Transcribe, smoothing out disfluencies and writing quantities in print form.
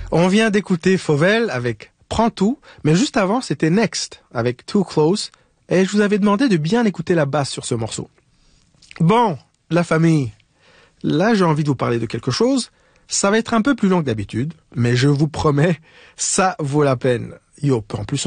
On vient d'écouter Fauvel avec Prends tout, mais juste avant, c'était Next avec Too Close, et je vous avais demandé de bien écouter la basse sur ce morceau. Bon, la famille, là j'ai envie de vous parler de quelque chose. Ça va être un peu plus long que d'habitude, mais je vous promets, ça vaut la peine. Yo, en plus